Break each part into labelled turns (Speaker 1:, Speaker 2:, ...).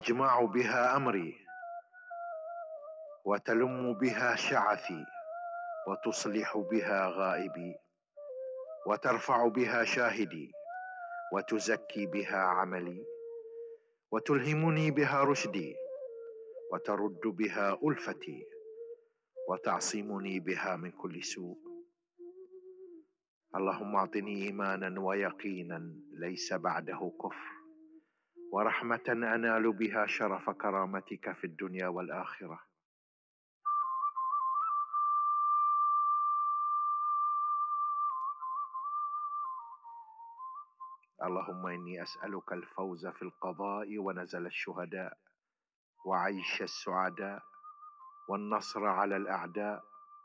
Speaker 1: تجمع بها أمري، وتلم بها شعثي، وتصلح بها غائبي، وترفع بها شاهدي، وتزكي بها عملي، وتلهمني بها رشدي، وترد بها ألفتي، وتعصمني بها من كل سوء. اللهم اعطني إيمانا ويقينا ليس بعده كفر، ورحمة أنال بها شرف كرامتك في الدنيا والآخرة. اللهم إني أسألك الفوز في القضاء ونزل الشهداء، وعيش السعداء، والنصر على الأعداء.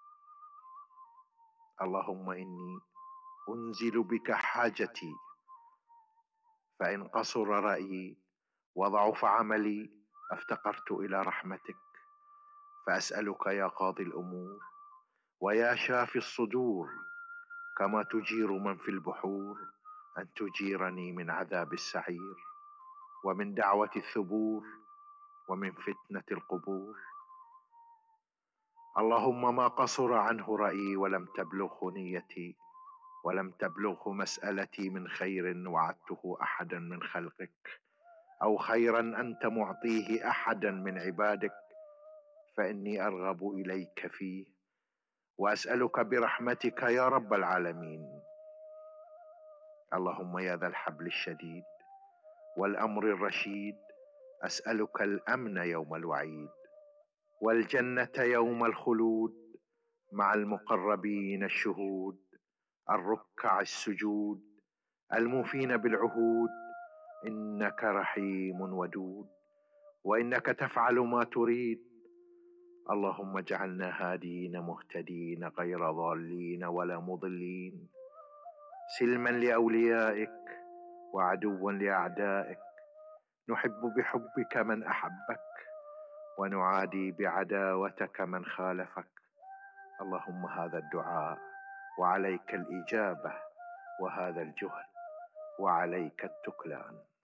Speaker 1: اللهم إني أنزل بك حاجتي، فإن قصر رأيي وضعف عملي افتقرت إلى رحمتك، فأسألك يا قاضي الأمور ويا شافي الصدور، كما تجير من في البحور، أن تجيرني من عذاب السعير، ومن دعوة الثبور، ومن فتنة القبور. اللهم ما قصر عنه رأيي ولم تبلغه نيتي، ولم تبلغه مسألتي من خير وعدته أحدا من خلقك، أو خيرا أنت معطيه أحدا من عبادك، فإني أرغب إليك فيه، وأسألك برحمتك يا رب العالمين. اللهم يا ذا الحبل الشديد والأمر الرشيد، أسألك الأمن يوم الوعيد، والجنة يوم الخلود، مع المقربين الشهود، الركع السجود، الموفين بالعهود. إنك رحيم ودود، وإنك تفعل ما تريد. اللهم اجعلنا هادين مهتدين غير ضالين ولا مضلين، سلما لأوليائك وعدوا لأعدائك، نحب بحبك من أحبك، ونعادي بعداوتك من خالفك. اللهم هذا الدعاء وعليك الإجابة، وهذا الجهد وعليك التكلان.